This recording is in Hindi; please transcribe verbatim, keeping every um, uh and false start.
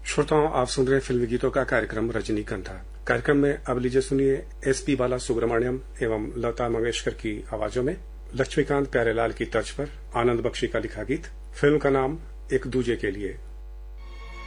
श्रोताओं, आप सुन रहे हैं फिल्मी गीतों का कार्यक्रम रजनीगंधा। कार्यक्रम में अब लीजिए सुनिए एस पी बाला सुब्रमण्यम एवं लता मंगेशकर की आवाजों में लक्ष्मीकांत प्यारेलाल की तर्ज पर आनंद बख्शी का लिखा गीत। फिल्म का नाम एक दूजे के लिए।